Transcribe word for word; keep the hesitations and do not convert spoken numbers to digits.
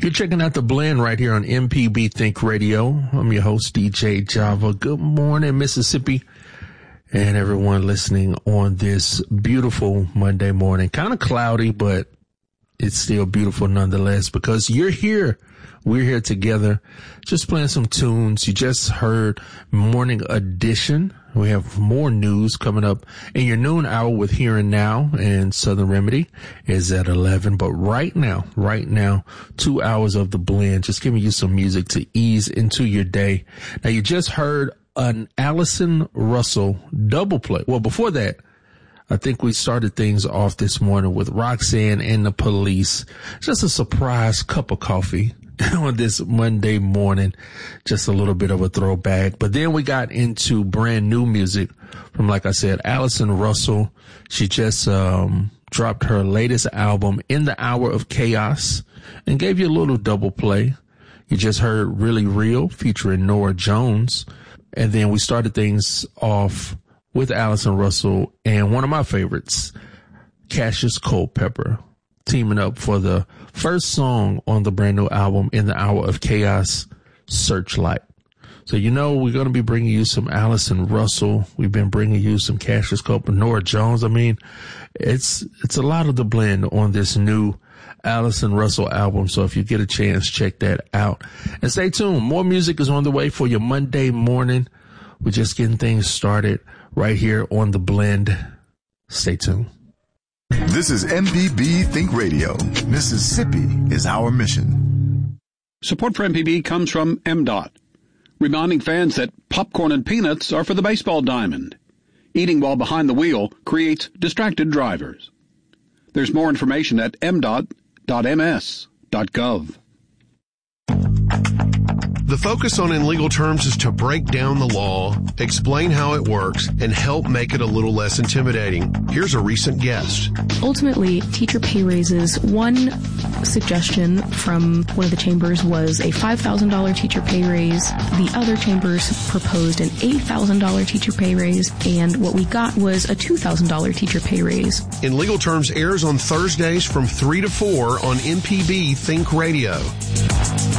You're checking out The Blend right here on M P B Think Radio. I'm your host, D J Java. Good morning, Mississippi, and everyone listening on this beautiful Monday morning. Kind of cloudy, but it's still beautiful nonetheless because you're here. We're here together, just playing some tunes. You just heard Morning Edition. We have more news coming up in your noon hour with Here and Now, and Southern Remedy is at eleven. But right now, right now, two hours of The Blend, just giving you some music to ease into your day. Now, you just heard an Allison Russell double play. Well, before that, I think we started things off this morning with Roxanne and the Police. Just a surprise cup of coffee on this Monday morning. Just a little bit of a throwback. But then we got into brand new music from, like I said, Allison Russell. She just um dropped her latest album, In the Hour of Chaos, and gave you a little double play. You just heard Really Real featuring Norah Jones. And then we started things off with Allison Russell and one of my favorites, Cassius Culpepper, teaming up for the first song on the brand new album, In the Hour of Chaos, Searchlight. So, you know, we're going to be bringing you some Allison Russell. We've been bringing you some Cassius Culpepper, Norah Jones. I mean, it's, it's a lot of The Blend on this new Allison Russell album. So if you get a chance, check that out and stay tuned. More music is on the way for your Monday morning. We're just getting things started right here on The Blend. Stay tuned. This is M P B Think Radio. Mississippi is our mission. Support for M P B comes from M D O T, reminding fans that popcorn and peanuts are for the baseball diamond. Eating while behind the wheel creates distracted drivers. There's more information at m d o t dot m s dot gov. The focus on In Legal Terms is to break down the law, explain how it works, and help make it a little less intimidating. Here's a recent guest. Ultimately, teacher pay raises. One suggestion from one of the chambers was a five thousand dollars teacher pay raise. The other chambers proposed an eight thousand dollars teacher pay raise, and what we got was a two thousand dollars teacher pay raise. In Legal Terms airs on Thursdays from three to four on M P B Think Radio.